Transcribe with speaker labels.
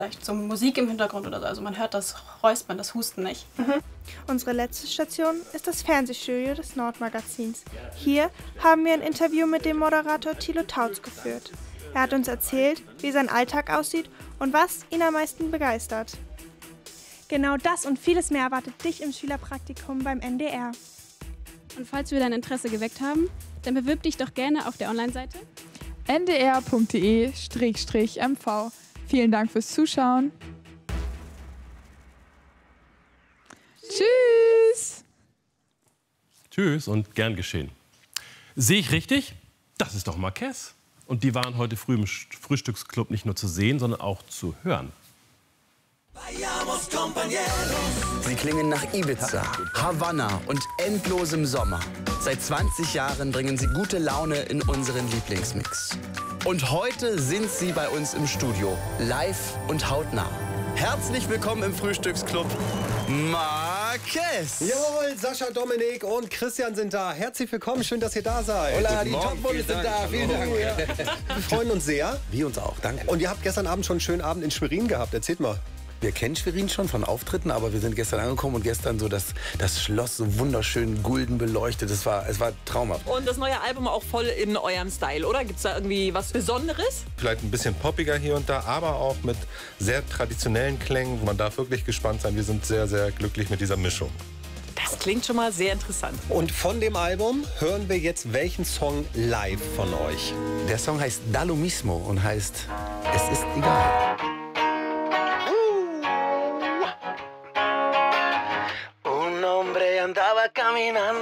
Speaker 1: Vielleicht so Musik im Hintergrund oder so. Also man hört das Räuspern, das Husten nicht.
Speaker 2: Unsere letzte Station ist das Fernsehstudio des Nordmagazins. Hier haben wir ein Interview mit dem Moderator Thilo Tautz geführt. Er hat uns erzählt, wie sein Alltag aussieht und was ihn am meisten begeistert. Genau das und vieles mehr erwartet dich im Schülerpraktikum beim NDR.
Speaker 3: Und falls wir dein Interesse geweckt haben, dann bewirb dich doch gerne auf der Online-Seite
Speaker 4: ndr.de/mv. Vielen Dank fürs Zuschauen. Tschüss.
Speaker 5: Tschüss und gern geschehen. Sehe ich richtig? Das ist doch Marquez. Und die waren heute früh im Frühstücksclub nicht nur zu sehen, sondern auch zu hören.
Speaker 6: Sie klingen nach Ibiza, Havanna und endlosem Sommer. Seit 20 Jahren bringen sie gute Laune in unseren Lieblingsmix. Und heute sind sie bei uns im Studio, live und hautnah. Herzlich willkommen im Frühstücksclub Marquez.
Speaker 7: Jawohl, Sascha, Dominik und Christian sind da. Herzlich willkommen, schön, dass ihr da seid.
Speaker 6: Hola, die Top-Bundes sind da. Vielen Dank.
Speaker 7: Wir freuen uns sehr.
Speaker 6: Wir uns auch, danke.
Speaker 7: Und ihr habt gestern Abend schon einen schönen Abend in Schwerin gehabt. Erzählt mal.
Speaker 8: Wir kennen Schwerin schon von Auftritten, aber wir sind gestern angekommen und gestern so das Schloss so wunderschön gulden beleuchtet. Es war traumhaft.
Speaker 9: Und das neue Album auch voll in eurem Style, oder? Gibt es da irgendwie was Besonderes?
Speaker 10: Vielleicht ein bisschen poppiger hier und da, aber auch mit sehr traditionellen Klängen. Man darf wirklich gespannt sein. Wir sind sehr, sehr glücklich mit dieser Mischung.
Speaker 9: Das klingt schon mal sehr interessant.
Speaker 7: Und von dem Album hören wir jetzt welchen Song live von euch?
Speaker 8: Der Song heißt Da lo mismo und heißt Es ist egal.
Speaker 6: Un hombre andaba caminando.